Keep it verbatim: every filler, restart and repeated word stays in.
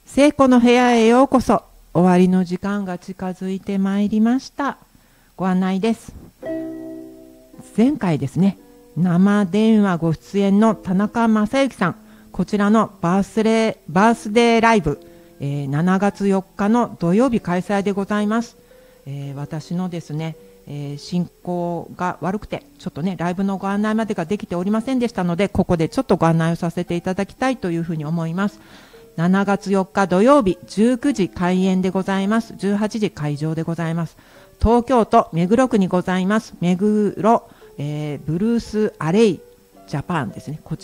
聖子の部屋へようこそ。終わりの時間が近づいてまいりました。ご案内です。前回ですね、生電話ご出演の田中正幸さん、こちらのバースレーバースデーライブ、えー、しちがつよっかの土曜日開催でございます。えー、私のですね、えー、進行が悪くてちょっとねライブのご案内までができておりませんでしたので、ここでちょっとご案内をさせていただきたいというふうに思います。しちがつよっか土曜日じゅうくじ開演でございます。じゅうはちじ会場でございます。東京都目黒区にございます目黒、えー、ブルースアレイジャパンですね。こち